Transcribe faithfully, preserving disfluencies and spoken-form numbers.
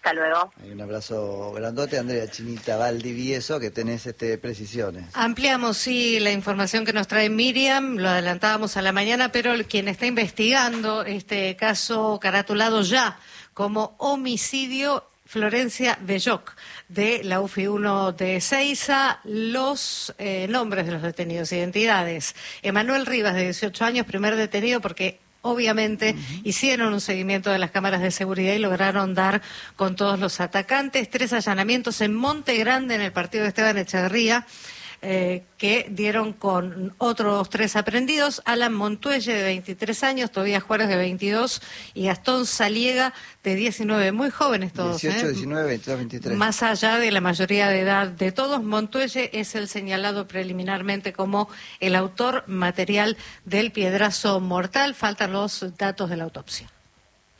Hasta luego. Hay un abrazo grandote, Andrea Chinita Valdivieso, que tenés este, precisiones. Ampliamos, sí, la información que nos trae Miriam, lo adelantábamos a la mañana, pero quien está investigando este caso caratulado ya como homicidio, Florencia Belloc, de la U F I uno de Ezeiza. Los eh, nombres de los detenidos, identidades. Emanuel Rivas, de dieciocho años, primer detenido porque obviamente uh-huh. hicieron un seguimiento de las cámaras de seguridad y lograron dar con todos los atacantes. Tres allanamientos en Monte Grande, en el partido de Esteban Echeverría, eh, que dieron con otros tres aprendidos: Alan Montuelle, de veintitrés años, Tobías Juárez, de veintidós, y Gastón Saliega, de diecinueve. Muy jóvenes todos. dieciocho, ¿eh? diecinueve, veintidós, veintitrés. Más allá de la mayoría de edad de todos, Montuelle es el señalado preliminarmente como el autor material del piedrazo mortal. Faltan los datos de la autopsia.